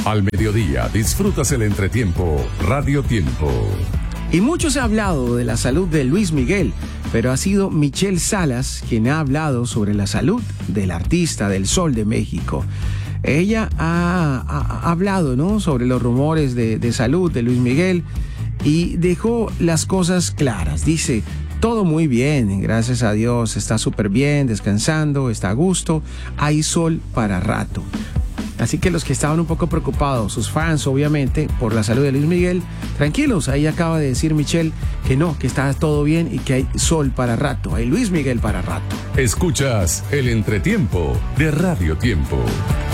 Al mediodía disfrutas el entretiempo Radio Tiempo. Y mucho se ha hablado de la salud de Luis Miguel, pero ha sido Michelle Salas quien ha hablado sobre la salud del artista del Sol de México. Ella ha hablado, ¿no?, sobre los rumores de salud de Luis Miguel y dejó las cosas claras. Dice: todo muy bien, gracias a Dios, está súper bien, descansando, está a gusto, hay sol para rato. Así que los que estaban un poco preocupados, sus fans obviamente, por la salud de Luis Miguel, tranquilos, ahí acaba de decir Michelle que no, que está todo bien y que hay sol para rato, hay Luis Miguel para rato. Escuchas el entretiempo de Radio Tiempo.